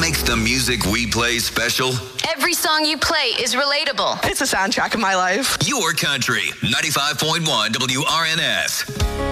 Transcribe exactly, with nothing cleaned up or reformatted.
makes the music we play special? Every song you play is relatable. It's a soundtrack of my life. Your country, ninety-five point one W R N S.